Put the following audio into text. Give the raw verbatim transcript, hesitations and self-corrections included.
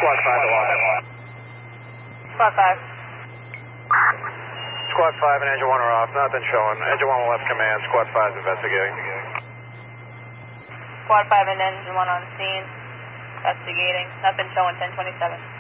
Squad five to one. Squad five. Squad five and engine one are off. Nothing showing. Engine one left command. Squad five is investigating. Squad five and engine one on scene. Investigating. Nothing showing ten twenty-seven.